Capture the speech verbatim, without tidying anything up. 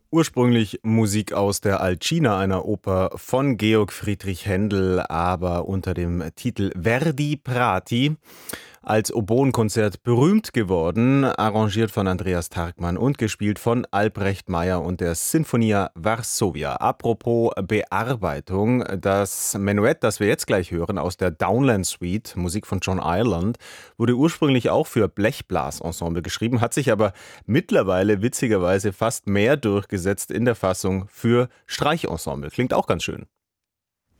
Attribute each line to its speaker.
Speaker 1: Ursprünglich Musik aus der Alcina, einer Oper von Georg Friedrich Händel, aber unter dem Titel Verdi Prati, als Oboenkonzert berühmt geworden, arrangiert von Andreas Tarkmann und gespielt von Albrecht Meyer und der Sinfonia Varsovia. Apropos Bearbeitung, das Menuett, das wir jetzt gleich hören aus der Downland Suite, Musik von John Ireland, wurde ursprünglich auch für Blechblasensemble geschrieben, hat sich aber mittlerweile witzigerweise fast mehr durchgesetzt in der Fassung für Streichensemble. Klingt auch ganz schön.